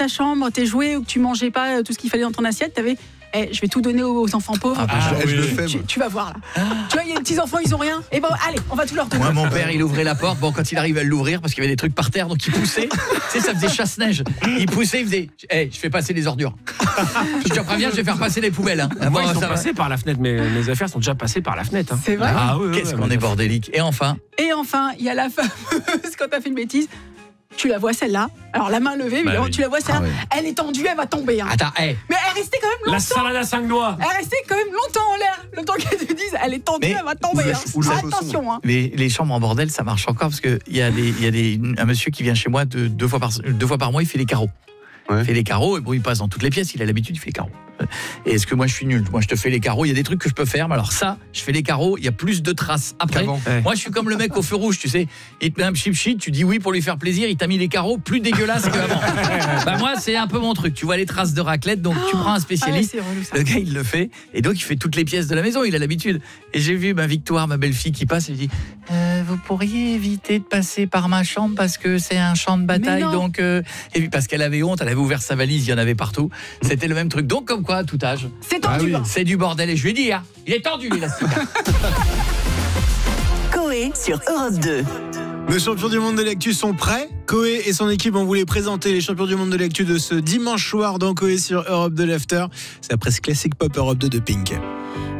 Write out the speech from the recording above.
ta chambre, tes jouets, ou que tu mangeais pas tout ce qu'il fallait dans ton assiette, t'avais je vais tout donner aux enfants pauvres. Je le fais, tu vas voir là. Tu vois, il y a des petits enfants, ils ont rien. Et bon, allez, on va tout leur donner. Moi, mon père, il ouvrait la porte. Bon, quand il arrivait à l'ouvrir, parce qu'il y avait des trucs par terre, donc il poussait. Tu sais, ça faisait chasse-neige. Il poussait, il faisait je fais passer les ordures. Je te préviens, je vais faire passer les poubelles. Hein. Moi, ils sont passés par la fenêtre. Mes affaires sont déjà passées par la fenêtre. Hein. C'est vrai. Qu'est-ce qu'on est bordélique. Et enfin, il y a la fameuse, quand t'as fait une bêtise, tu la vois celle-là. Alors la main levée, évidemment, tu la vois celle-là. Elle est tendue, elle va tomber. Hein. Attends, mais elle restait quand même longtemps. La salade à 5 doigts. Elle restait quand même longtemps en l'air. Le temps qu'elle te dise, elle est tendue, elle va tomber. Attention. Hein. Mais les chambres en bordel, ça marche encore parce que il y a un monsieur qui vient chez moi deux fois par mois, il fait les carreaux. Il fait les carreaux et bon, il passe dans toutes les pièces, il a l'habitude, il fait les carreaux. Et est-ce que moi je suis nul? Moi je te fais les carreaux, il y a des trucs que je peux faire, mais alors ça, je fais les carreaux, il y a plus de traces après. Moi je suis comme le mec au feu rouge, tu sais, il te met un chip-chip, tu dis oui pour lui faire plaisir, il t'a mis les carreaux plus dégueulasses qu'avant. Moi c'est un peu mon truc, tu vois les traces de raclette, donc tu prends un spécialiste, le gars il le fait, et donc il fait toutes les pièces de la maison, il a l'habitude. Et j'ai vu ma Victoire, ma belle-fille qui passe, elle dit vous pourriez éviter de passer par ma chambre parce que c'est un champ de bataille, donc et puis parce qu'elle avait honte, elle avait ouvert sa valise, il y en avait partout. C'était le même truc, donc comme quoi à tout âge c'est tendu, c'est du bordel. Et je lui ai dit il est tendu l'élastique. Coé sur Europe 2. Nos champions du monde de l'actu sont prêts. Coé et son équipe, on voulait présenter les champions du monde de l'actu de ce dimanche soir dans Coé sur Europe 2 l'After. C'est la presse classique pop Europe 2 de Pink.